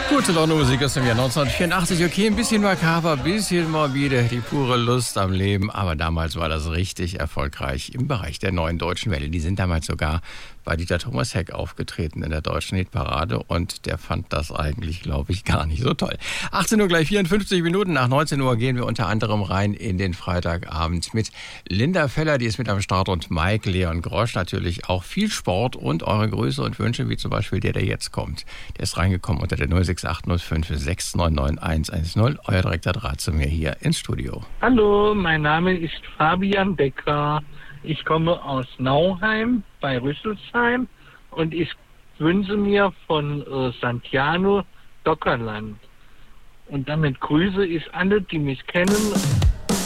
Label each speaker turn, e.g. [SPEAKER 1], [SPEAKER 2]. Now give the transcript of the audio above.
[SPEAKER 1] Gute Laune Musik aus dem Jahr 1984. Okay, ein bisschen makaber, ein bisschen morbide, die pure Lust am Leben. Aber damals war das richtig erfolgreich im Bereich der Neuen Deutschen Welle. Die sind damals sogar bei Dieter Thomas Heck aufgetreten in der Deutschen Hitparade. Und der fand das eigentlich, glaube ich, gar nicht so toll. 18 Uhr gleich 54 Minuten. Nach 19 Uhr gehen wir unter anderem rein in den Freitagabend mit Linda Feller, die ist mit am Start, und Mike Leon Grosch. Natürlich auch viel Sport und eure Grüße und Wünsche, wie zum Beispiel der jetzt kommt. Der ist reingekommen unter der 06805 699 110. Euer direkter Draht zu mir hier ins Studio.
[SPEAKER 2] Hallo, mein Name ist Fabian Becker. Ich komme aus Nauheim bei Rüsselsheim und ich wünsche mir von Santiano Dockerland. Und damit grüße ich alle, die mich kennen.